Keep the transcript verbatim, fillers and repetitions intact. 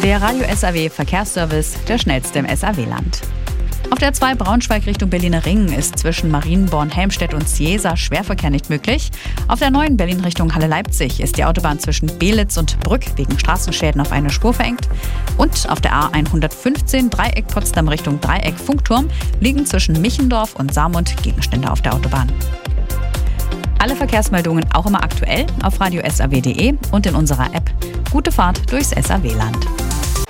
Der Radio S A W Verkehrsservice, der schnellste im S A W-Land. Auf der A zwei Braunschweig Richtung Berliner Ring ist zwischen Marienborn, Helmstedt und Ciesa Schwerverkehr nicht möglich. Auf der neuen Berlin Richtung Halle-Leipzig ist die Autobahn zwischen Belitz und Brück wegen Straßenschäden auf eine Spur verengt. Und auf der A hundertfünfzehn Dreieck Potsdam Richtung Dreieck Funkturm liegen zwischen Michendorf und Saarmund Gegenstände auf der Autobahn. Alle Verkehrsmeldungen auch immer aktuell auf radio s a w punkt d e und in unserer App. Gute Fahrt durchs S A W-Land.